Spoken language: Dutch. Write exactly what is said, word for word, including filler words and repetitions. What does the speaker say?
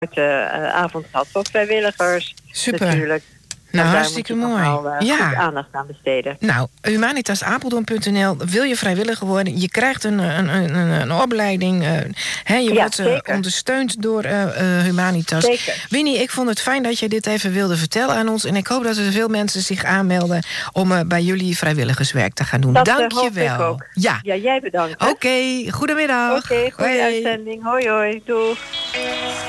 uh, avond gehad voor vrijwilligers. Super. Natuurlijk. Nou, daar hartstikke moet je mooi. nog wel, uh, ja. goed aandacht aan besteden. Nou, humanitas apeldoorn punt n l. Wil je vrijwilliger worden? Je krijgt een, een, een, een opleiding. Uh, he, je ja, wordt uh, ondersteund door uh, uh, Humanitas. Zeker. Winnie, ik vond het fijn dat je dit even wilde vertellen aan ons. En ik hoop dat er veel mensen zich aanmelden om uh, bij jullie vrijwilligerswerk te gaan doen. Dat Dank uh, je wel. Ik ook. Ja. ja, jij bedankt. Oké, okay, goedemiddag. Oké, okay, goede hoi. uitzending. Hoi, hoi. Doeg.